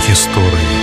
гісторыі.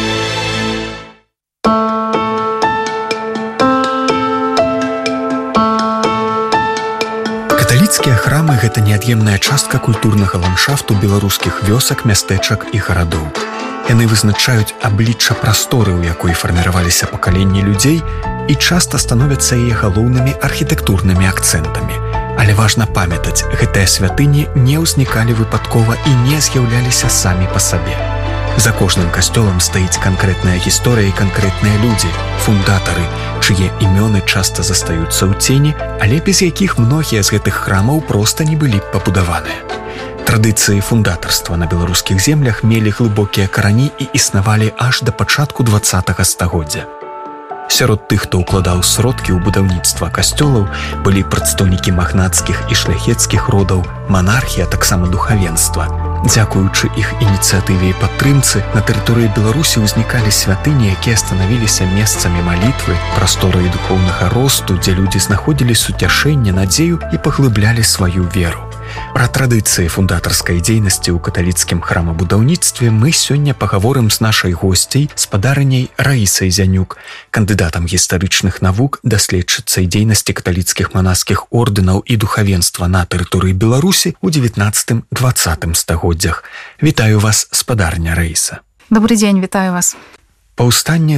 Каталіцкія храмы – гэта неад'емная частка культурнага ландшафту беларускіх вёсак, мястэчак і гарадоў. Яны вызначаюць аблічча прасторы, у якой фарміраваліся пакаленні людзей, і часта становяцца яе галоўнымі архітэктурнымі акцэнтамі. Але важна памятаць, гэтыя святыні не ўзнікалі выпадкова і не з'яўляліся самі па сабе. За кожным касцёлам стаіць канкрэтная гісторыя і канкрэтныя людзі, фундатары, чые імёны часта застаюцца ў цені, але без якіх многія з гэтых храмаў проста не былі б пабудаваныя. Традыцыі фундатарства на беларускіх землях мелі глыбокія карані і існавалі аж да пачатку 20-га стагоддзя. Сярод тых, хто ўкладаў сродкі ў будаўніцтва касцёлаў, былі прадстаўнікі магнацкіх і шляхецкіх родаў, манархія, таксама духавенства. Дзякуючы іх ініцыятыве і падтрымцы, на тэрыторыі Беларусі ўзнікалі святыні, якія станавіліся месцамі малітвы, прасторай духоўнага росту, дзе людзі знаходзілі суцяшэнне, надзею і паглыблялі сваю веру. Пра традыцыі фундатарскай дзейнасці ў каталіцкім храмабудаўніцтве мы сёння пагаворым з нашай госцяй, спадарыняй Раісай Зянюк, кандыдатам гістарычных навук, даследчыцай дзейнасці каталіцкіх манаскіх ордэнаў і духавенства на тэрыторыі Беларусі ў 19-20 стагоддзях. Вітаю вас, спадарня Раіса. Добрый дзень, вітаю вас. Паўстанне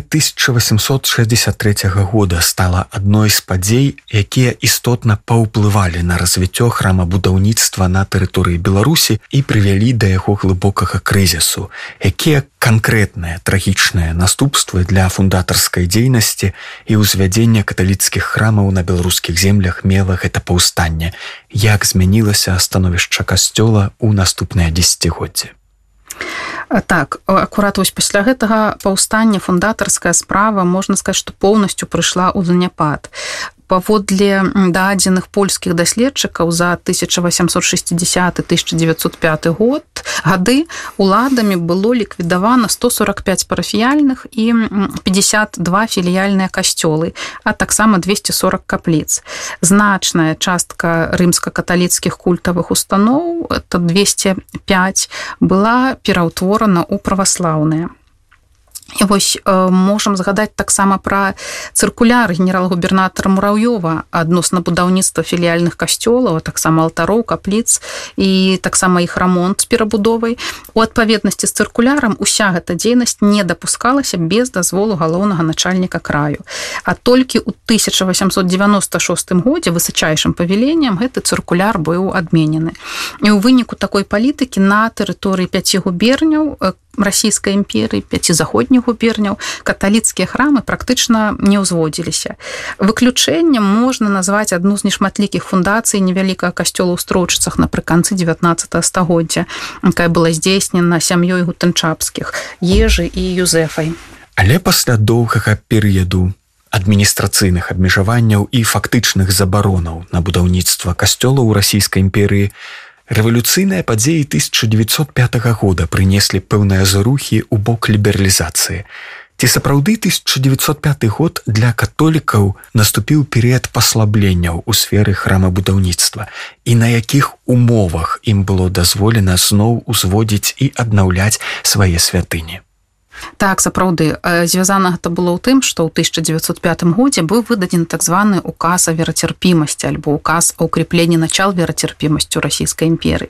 1863 года стала адной з падзей, якія істотна паўплывалі на развіццё храмабудаўніцтва на тэрыторыі Беларусі і прывялі да яго глыбокага крызісу. Якія канкрэтныя трагічныя наступствы для фундатарскай дзейнасці і ўзвядзення каталіцкіх храмаў на беларускіх землях мела гэта паўстанне? Як змянілася становішча касцёла ў наступныя дзесяцігоддзі? Так, акурат вось пасля гэтага паўстання фундатарская справа, можна сказаць, што поўнасцю прыйшла ў заняпад. Паводле дадзеных польскіх даследчыкаў за 1860-1905 гады уладамі было ліквідавана 145 парафіяльных і 52 філіяльныя касцёлы, а таксама 240 капліц. Значная частка рымска-каталіцкіх культавых устаноў, это 205, была пераўтворана ў праваслаўныя. І вось можам згадаць таксама пра цыркуляр генерал-губернатара Мурав'ёва адносна будаўніцтва філіяльных касцёлаў, а таксама алтароў, капліц і таксама іх рамонт з перабудовай. У адпаведнасці з цыркулярам уся гэта дзейнасць не дапускалася без дазволу галоўнага начальніка краю. А толькі ў 1896 годзе высачайшым павеленнем гэты цыркуляр быў адменены. І ў выніку такой палітыкі на тэрыторыі 5 губерняў Расійскай імперыі, 5 заходніх губерняў, каталіцкія храмы практычна не ўзводзіліся. Выключэннем можна назваць адну з нешматлікіх фундацый невялікага касцёла ў Строўчыцах напрыканцы 19 стагоддзя, якая была здзейснена сям'ёй Гутэнчапскіх, Ежы і Юзэфай. Але пасля доўгага перыяду адміністрацыйных абмежаванняў і фактычных забаронаў на будаўніцтва касцёлаў у Расійскай імперыі рэвалюцыйныя падзеі 1905 года прынеслі пэўныя зарухі ў бок лібералізацыі. Ці сапраўды 1905 год для католікаў наступіў перыяд паслабленняў у сферы храмабудаўніцтва і на якіх умовах ім было дазволена зноў узводзіць і аднаўляць свае святыні? Так, сапраўды, звязана гэта было ў тым, што ў 1905 годзе быў выдадзены так званы указ о верацярпімасці альбо указ о укрепленні начал верацярпімасцю Расійскай імперыі.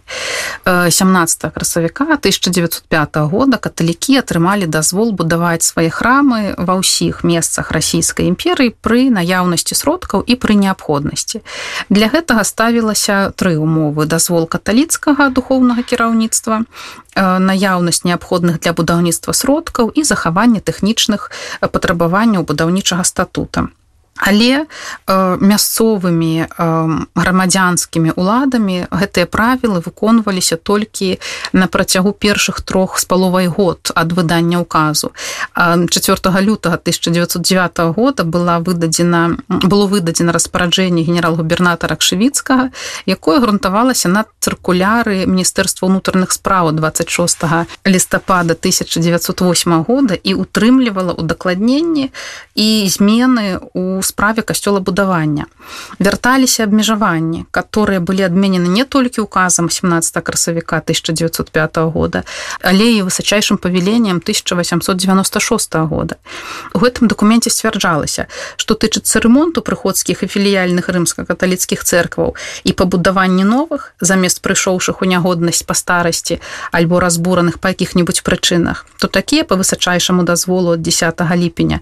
17 красавіка 1905 года каталікі атрымалі дазвол будаваць свае храмы ва ўсіх месцах Расійскай імперыі пры наяўнасці сродкаў і пры неабходнасці. Для гэтага ставілася 3 умовы: дазвол каталіцкага духоўнага кіраўніцтва, наяўнасць неабходных для будаўніцтва сродкаў і захаванне тэхнічных патрабаванняў будаўнічага статута. Але мясцовымі грамадзянскімі уладамі гэтыя правілы выконваліся толькі на працягу першых 3,5 год ад выдання ўказу. 4 лютага 1909 года было выдадзена распараджэнне генерал-губернатара Кшывіцкага, якое грунтавалася на цыркуляры Міністэрства ўнутраных спраў 26 лістапада 1908 года і утрымлівала ўдакладненні і змены ў справе касцёлабудавання. Вярталіся абмежаванні, которые былі адменены не толькі указам 17 красавіка 1905 года, але і высачайшым павеленнем 1896 года. У гэтым дакуменце сцвярджалася, што тычыцца ремонту прыходскіх і філіяльных рымска-каталіцкіх цэркваў і пабудаванні новых, замест прыйшоўшых у нягоднасць па старасці альбо разбураных па якіх-небудзь прычынах, то такія па высачайшаму дазволу ад 10 ліпеня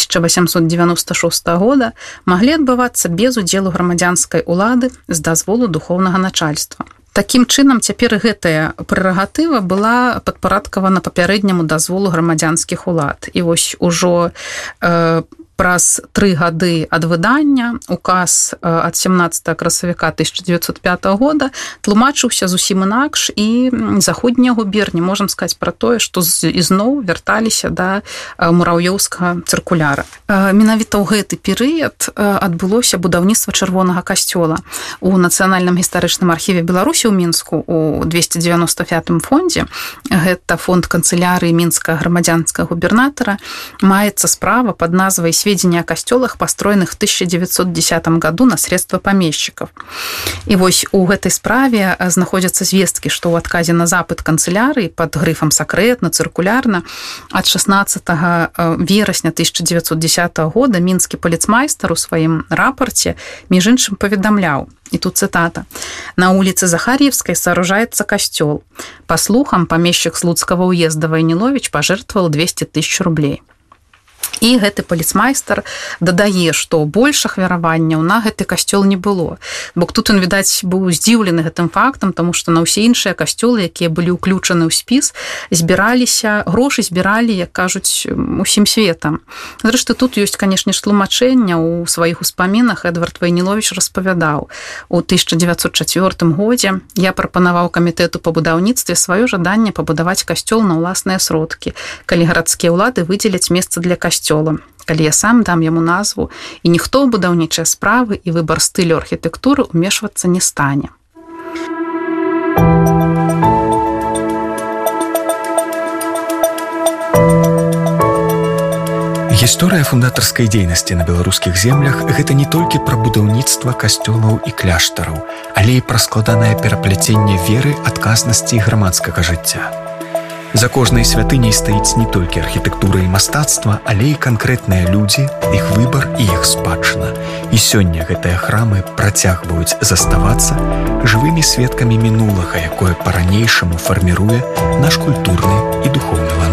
1896 года маглі адбывацца без удзелу грамадзянскай улады з дазволу духоўнага начальства. Такім чынам, цяпер гэтая прэрагатыва была падпарадкавана папярэдняму дазволу грамадзянскіх улад. І вось ужо праз 3 гады ад выдання указ ад 17 красавіка 1905 года тлумачыўся зусім інакш, і заходняя губерня, можам сказаць пра тое, што ізноў вярталіся да мураўёўскага цыркуляра. Менавіта ў гэты перыяд адбылося будаўніцтва чырвонага касцёла. У Нацыянальным гістарычным архіве Беларусі ў Мінску у 295 фондзе, гэта фонд канцылярыі мінскага грамадзянскага губернатара, маецца справа пад назвай «Сведения о костелах, построенных в 1910 году на средства помещиков». И вось у гэтай справе знаходзяцца звесткі, што ў адказе на запыт канцылярыі пад грыфам «сакрэтна», «цыркулярна» ад 16 верасня 1910 года мінскі паліцмайстар у сваім рапорце між іншым паведамляў, и тут цитата: «На улице Захарьевской сооружается костел. По слухам, помещик Слуцкого уезда Войнилович пожертвовал 200 тысяч рублей». І гэты паліцмайстар дадае, што больш ахвяраванняў на гэты касцёл не было. Бо тут ён, відаць, быў здзіўлены гэтым фактам, таму што на ўсе іншыя касцёлы, якія былі ўключаны ў спіс, збіраліся, грошы збіралі, як кажуць, усім светам. Зрэшты, тут ёсць, канешне ж, тлумачэння. У сваіх успамінах Эдвард Войнилович распавядаў: у 1904 годзе я прапанаваў камітэту па будаўніцтве сваё жаданне пабудаваць касцёл на ўласныя сродкі, калі гарадскія ўлады выдзеляць месца для касцёла, калі я сам дам яму назву, і ніхто ў будаўнічыя справы і выбар стылю архітэктуры ўмешвацца не стане. Гісторыя фундатарскай дзейнасці на беларускіх землях – гэта не толькі пра будаўніцтва касцёлаў і кляштараў, але і пра складанае перапляценне веры, адказнасці і грамадскага жыцця. За кожнай святыняй стаіць не толькі архітэктура і мастацтва, але і канкрэтныя людзі, іх выбар і іх спадчына. І сёння гэтыя храмы працягваюць заставацца жывымі сведкамі мінулага, якое па-ранейшаму фарміруе наш культурны і духоўны ландшафт.